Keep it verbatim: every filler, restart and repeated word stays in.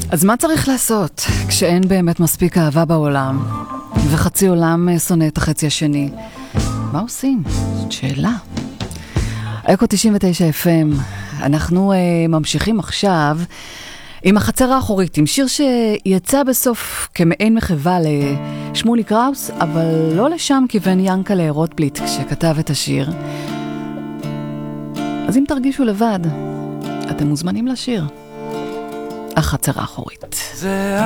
אז מה צריך לעשות כשאין באמת מספיק אהבה בעולם וחצי עולם שונא את החצי השני? מה עושים? זאת שאלה. אקו תשעים ותשע אף אם, אנחנו uh, ממשיכים עכשיו עם החצר האחורית, עם שיר שיצא בסוף כמעין מחווה לשמולי קראוס, אבל לא לשם כיוון ינקלה רוטבליט כשכתב את השיר. אז אם תרגישו לבד, אתם מוזמנים לשיר. החצר האחורית. זה